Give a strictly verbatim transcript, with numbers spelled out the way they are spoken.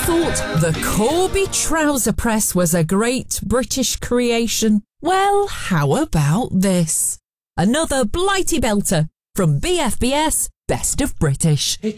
thought the Corby trouser press was a great British creation? Well, how about this? Another Blighty belter from B F B S Best of British.